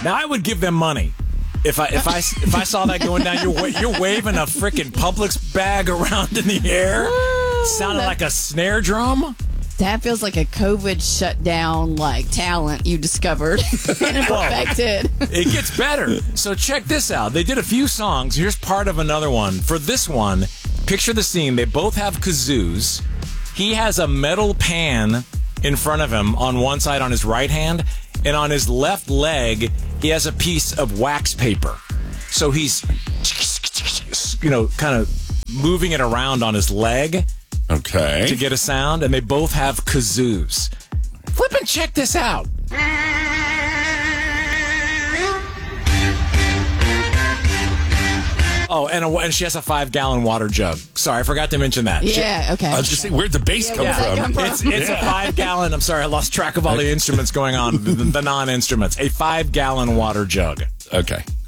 Now I would give them money. If I saw that going down, you're waving a freaking Publix bag around in the air. Sounded like a snare drum. That feels like a COVID shutdown, like talent you discovered and perfected. It gets better. So check this out. They did a few songs. Here's part of another one. For this one, picture the scene. They both have kazoos. He has a metal pan in front of him on one side on his right hand, and on his left leg, he has a piece of wax paper. So he's, kind of moving it around on his leg. Okay. To get a sound, and they both have kazoos. Flip and check this out. Oh, and she has a 5-gallon water jug. Sorry, I forgot to mention that. Yeah, okay. I was just saying, where'd the bass come from? It's a 5-gallon. I'm sorry, I lost track of all the instruments going on, the non-instruments. A 5-gallon water jug. Okay.